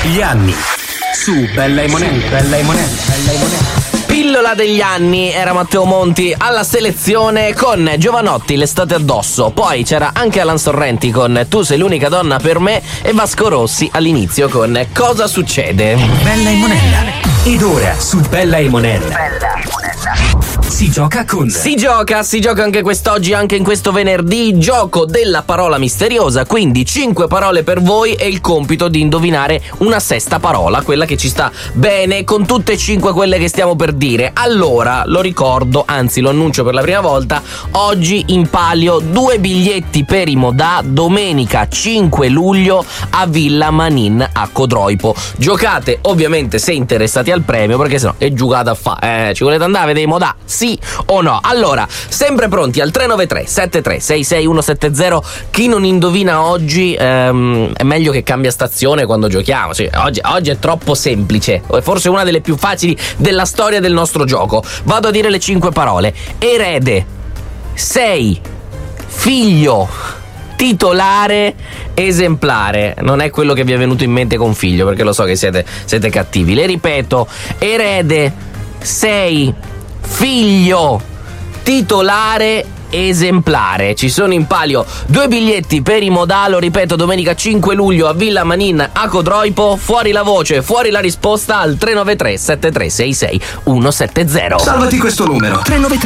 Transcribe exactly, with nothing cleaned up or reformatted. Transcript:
Gli anni su Bella e Monelli. Bella e Monelli. Bella e Monelli. Pillola degli anni, era Matteo Monti alla selezione con Giovanotti, L'estate addosso. Poi c'era anche Alan Sorrenti con Tu sei l'unica donna per me e Vasco Rossi all'inizio con Cosa succede? Bella e Monella. Ed ora su Bella e Monella. Bella e Monella. Si gioca con. Si gioca, si gioca anche quest'oggi, anche in questo venerdì. Gioco della parola misteriosa, quindi cinque parole per voi e il compito di indovinare una sesta parola, quella che ci sta bene con tutte e cinque quelle che stiamo per dire. Allora, lo ricordo, anzi lo annuncio per la prima volta, oggi in palio due biglietti per i Modà domenica cinque luglio a Villa Manin a Codroipo. Giocate ovviamente se interessati al premio, perché sennò è giocata a fa. Eh, ci volete andare a vedere i Modà? Sì o no? Allora, sempre pronti al tre nove tre sette tre sei sei uno sette zero. Chi non indovina oggi ehm, è meglio che cambia stazione quando giochiamo. Sì, oggi, oggi è troppo semplice, è forse una delle più facili della storia del nostro gioco. Vado a dire le cinque parole: erede, sei, figlio, titolare, esemplare. Non è quello che vi è venuto in mente con figlio, perché lo so che siete, siete cattivi. Le ripeto: erede, sei, figlio, titolare, esemplare. Ci sono in palio due biglietti per i Modà, lo ripeto, domenica cinque luglio a Villa Manin a Codroipo. Fuori la voce, fuori la risposta al tre nove tre sette tre sei sei uno sette zero. Salvati questo numero: tre nove tre